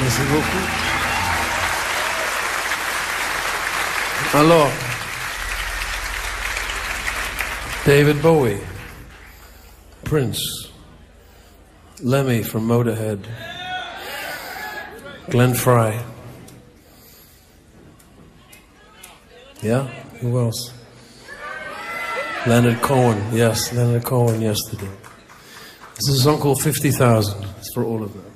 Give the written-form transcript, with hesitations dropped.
Merci beaucoup. Alors, David Bowie, Prince, Lemmy from Motorhead, Glenn Frey. Yeah? Who else? Leonard Cohen. Yes, Leonard Cohen yesterday. This is a song called 50,000. It's for all of them.